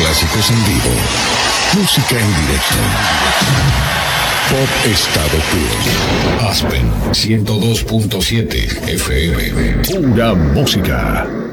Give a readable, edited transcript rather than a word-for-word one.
clásicos en vivo. Música en directo. Pop estado puro. Aspen 102.7 FM. Pura música.